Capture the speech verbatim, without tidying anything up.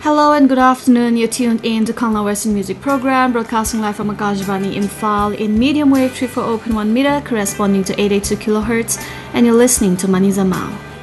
Hello and good afternoon. You're tuned in to Kangla Western Music Program, broadcasting live from Akashvani Imphal in medium wave three four zero point one meter, corresponding to eight eight two kilohertz, and you're listening to Maniza Mao.